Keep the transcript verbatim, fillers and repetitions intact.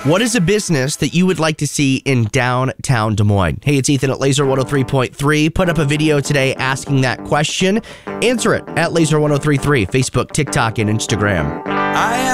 What is a business that you would like to see in downtown Des Moines? Hey, it's Ethan at Laser one oh three point three. Put up a video today asking that question. Answer it at Laser one oh three point three, Facebook, TikTok, and Instagram. I am